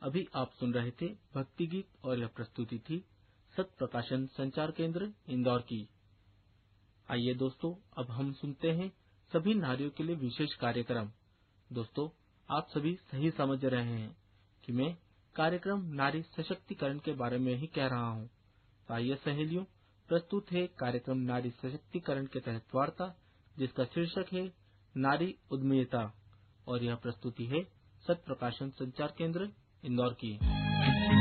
अभी आप सुन रहे थे भक्ति गीत और यह प्रस्तुति थी सत्य प्रकाशन संचार केंद्र इंदौर की। आइए दोस्तों, अब हम सुनते हैं सभी नारियों के लिए विशेष कार्यक्रम। दोस्तों, आप सभी सही समझ रहे हैं कि मैं कार्यक्रम नारी सशक्तिकरण के बारे में ही कह रहा हूँ। तो आइए सहेलियों, प्रस्तुत है कार्यक्रम नारी सशक्तिकरण के तहत वार्ता, जिसका शीर्षक है नारी उद्यमिता, और यह प्रस्तुति है सत्य प्रकाशन संचार केंद्र इंदौर की।